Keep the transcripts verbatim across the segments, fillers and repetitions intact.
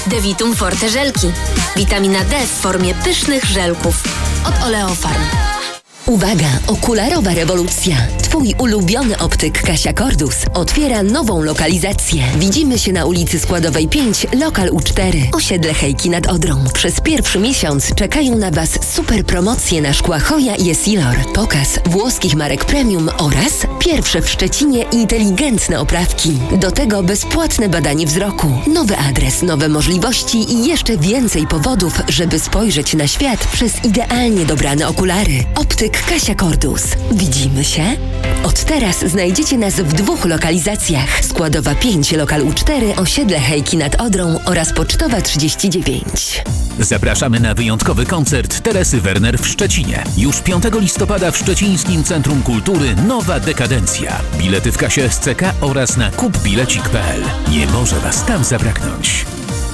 Devitum Forte żelki. Witamina D w formie pysznych żelków. Od Oleofarm. Uwaga! Okularowa rewolucja. Twój ulubiony optyk Kasia Cordus otwiera nową lokalizację. Widzimy się na ulicy Składowej pięć, lokal U cztery, osiedle Hejki nad Odrą. Przez pierwszy miesiąc czekają na Was super promocje na szkła Hoja i Essilor. Pokaz włoskich marek premium oraz pierwsze w Szczecinie inteligentne oprawki. Do tego bezpłatne badanie wzroku. Nowy adres, nowe możliwości i jeszcze więcej powodów, żeby spojrzeć na świat przez idealnie dobrane okulary. Optyk Kasia Cordus. Widzimy się? Od teraz znajdziecie nas w dwóch lokalizacjach. Składowa pięć, lokal U cztery, osiedle Hejki nad Odrą oraz Pocztowa trzydzieści dziewięć. Zapraszamy na wyjątkowy koncert Teresy Werner w Szczecinie. Już piątego listopada w Szczecińskim Centrum Kultury Nowa Dekadencja. Bilety w kasie S C K oraz na kupbilecik kropka p l. Nie może Was tam zabraknąć.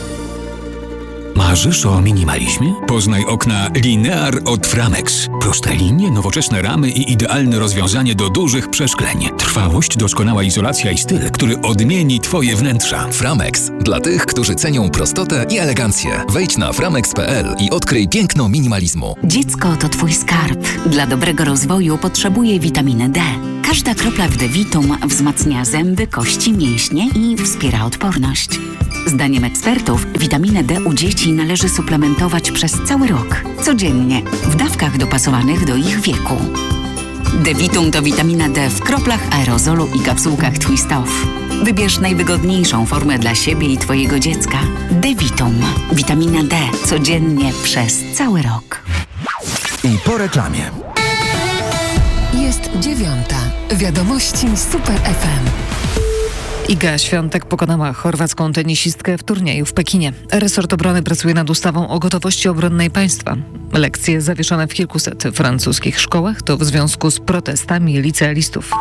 Marzysz o minimalizmie? Poznaj okna Linear od Framex. Proste linie, nowoczesne ramy i idealne rozwiązanie do dużych przeszkleń. Trwałość, doskonała izolacja i styl, który odmieni Twoje wnętrza. Framex. Dla tych, którzy cenią prostotę i elegancję. Wejdź na framex kropka p l i odkryj piękno minimalizmu. Dziecko to Twój skarb. Dla dobrego rozwoju potrzebuje witaminy D. Każda kropla w Devitum wzmacnia zęby, kości, mięśnie i wspiera odporność. Zdaniem ekspertów witaminę D u dzieci należy suplementować przez cały rok, codziennie, w dawkach dopasowanych do ich wieku. Devitum to witamina D w kroplach, aerozolu i kapsułkach Twist Off. Wybierz najwygodniejszą formę dla siebie i Twojego dziecka. Devitum. Witamina D codziennie przez cały rok. I po reklamie. Jest dziewiąta. Wiadomości Super F M. Iga Świątek pokonała chorwacką tenisistkę w turnieju w Pekinie. Resort Obrony pracuje nad ustawą o gotowości obronnej państwa. Lekcje zawieszone w kilkuset francuskich szkołach to w związku z protestami licealistów.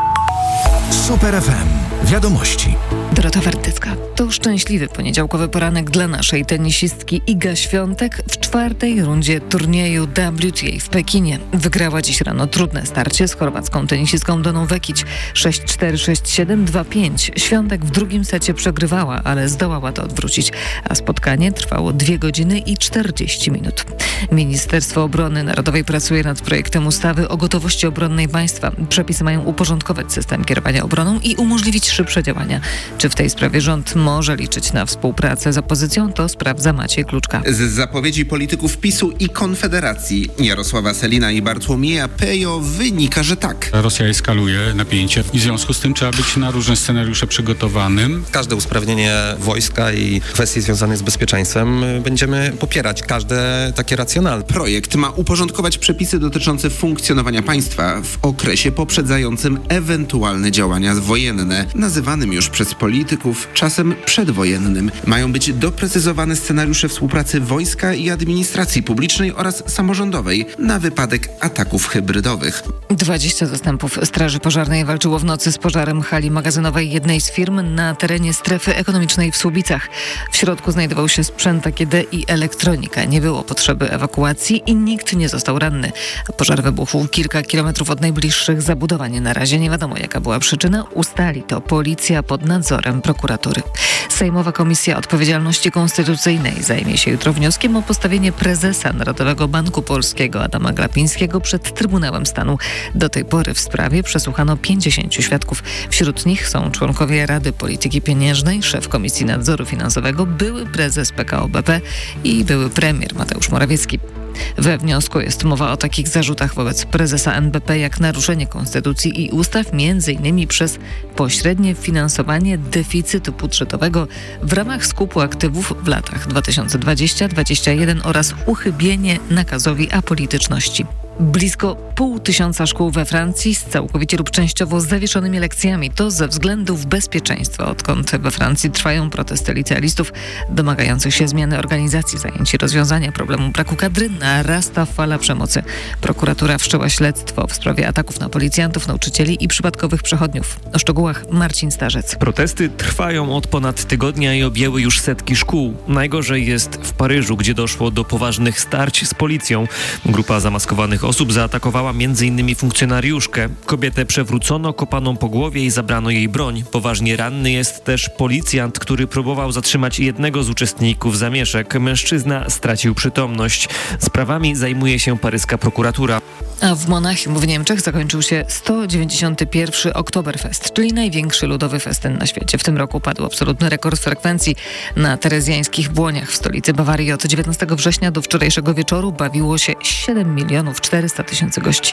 Super F M. Wiadomości. Dorota Wertycka. To szczęśliwy poniedziałkowy poranek dla naszej tenisistki Iga Świątek w czwartej rundzie turnieju W T A w Pekinie. Wygrała dziś rano trudne starcie z chorwacką tenisistką Doną Vekić sześć cztery, sześć siedem, dwa pięć. Świątek w drugim secie przegrywała, ale zdołała to odwrócić, a spotkanie trwało dwie godziny i czterdzieści minut. Ministerstwo Obrony Narodowej pracuje nad projektem ustawy o gotowości obronnej państwa. Przepisy mają uporządkować system kierowania obroną i umożliwić szybsze działania. Czy w tej sprawie rząd może liczyć na współpracę z opozycją? To sprawdza Maciej Kluczka. Z zapowiedzi polityków PiSu i Konfederacji Jarosława Sellina i Bartłomieja Pejo wynika, że tak. Rosja eskaluje napięcie i w związku z tym trzeba być na różne scenariusze przygotowanym. Każde usprawnienie wojska i kwestii związanych z bezpieczeństwem będziemy popierać. Każde takie racjonalne. Projekt ma uporządkować przepisy dotyczące funkcjonowania państwa w okresie poprzedzającym ewentualne działania wojenne, nazywanym już przez polityków czasem przedwojennym. Mają być doprecyzowane scenariusze współpracy wojska i administracji publicznej oraz samorządowej na wypadek ataków hybrydowych. dwadzieścia zastępów Straży Pożarnej walczyło w nocy z pożarem hali magazynowej jednej z firm na terenie strefy ekonomicznej w Słubicach. W środku znajdował się sprzęt A G D i elektronika. Nie było potrzeby ewakuacji i nikt nie został ranny. Pożar wybuchł kilka kilometrów od najbliższych zabudowań. Na razie nie wiadomo, jaka była przyczyna. Ustali to policja pod nadzorem prokuratury. Sejmowa Komisja Odpowiedzialności Konstytucyjnej zajmie się jutro wnioskiem o postawienie prezesa Narodowego Banku Polskiego Adama Glapińskiego przed Trybunałem Stanu. Do tej pory w sprawie przesłuchano pięćdziesięciu świadków. Wśród nich są członkowie Rady Polityki Pieniężnej, szef Komisji Nadzoru Finansowego, były prezes P K O B P i były premier Mateusz Morawiecki. We wniosku jest mowa o takich zarzutach wobec prezesa N B P jak naruszenie konstytucji i ustaw, między innymi przez pośrednie finansowanie deficytu budżetowego w ramach skupu aktywów w latach dwa tysiące dwudziestym do dwa tysiące dwudziestego pierwszego oraz uchybienie nakazowi apolityczności. Blisko pół tysiąca szkół we Francji z całkowicie lub częściowo zawieszonymi lekcjami. To ze względów bezpieczeństwa, odkąd we Francji trwają protesty licealistów domagających się zmiany organizacji zajęć i rozwiązania problemu braku kadry, narasta fala przemocy. Prokuratura wszczęła śledztwo w sprawie ataków na policjantów, nauczycieli i przypadkowych przechodniów. O szczegółach Marcin Starzec. Protesty trwają od ponad tygodnia i objęły już setki szkół. Najgorzej jest w Paryżu, gdzie doszło do poważnych starć z policją. Grupa zamaskowanych osób zaatakowała zamordowała między innymi funkcjonariuszkę. Kobietę przewrócono, kopano po głowie i zabrano jej broń. Poważnie ranny jest też policjant, który próbował zatrzymać jednego z uczestników zamieszek. Mężczyzna stracił przytomność. Sprawami zajmuje się paryska prokuratura. A w Monachium w Niemczech zakończył się sto dziewięćdziesiąty pierwszy Oktoberfest, czyli największy ludowy festyn na świecie. W tym roku padł absolutny rekord frekwencji na terezjańskich Błoniach w stolicy Bawarii. Od dziewiętnastego września do wczorajszego wieczoru bawiło się siedem milionów czterysta tysięcy gości.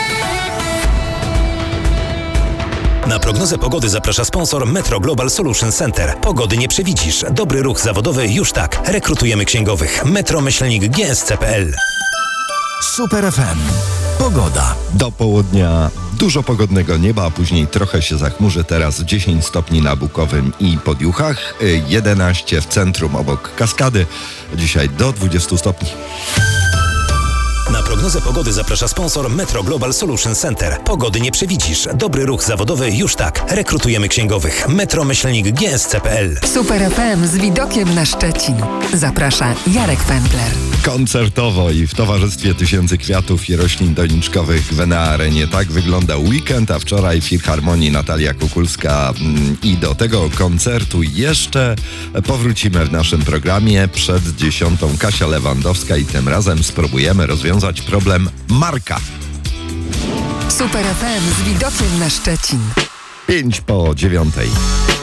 Na prognozę pogody zaprasza sponsor Metro Global Solution Center. Pogody nie przewidzisz. Dobry ruch zawodowy już tak. Rekrutujemy księgowych. metro myślnik g s c kropka p l. Super F M. Pogoda. Do południa dużo pogodnego nieba, a później trochę się zachmurzy. Teraz dziesięć stopni na Bukowym i Podjuchach, jedenaście w centrum obok Kaskady. Dzisiaj do dwudziestu stopni. Na prognozę pogody zaprasza sponsor Metro Global Solution Center. Pogody nie przewidzisz. Dobry ruch zawodowy już tak. Rekrutujemy księgowych. metro myślnik g s c kropka p l. Super F M z widokiem na Szczecin. Zaprasza Jarek Pętler. Koncertowo i w towarzystwie tysięcy kwiatów i roślin doniczkowych w Enea Arenie. Tak wyglądał weekend, a wczoraj w Filharmonii Natalia Kukulska. I do tego koncertu jeszcze powrócimy w naszym programie. Przed dziesiątą Kasia Lewandowska i tym razem spróbujemy rozwiązać problem Marka. Super F M z widokiem na Szczecin. Pięć po dziewiątej.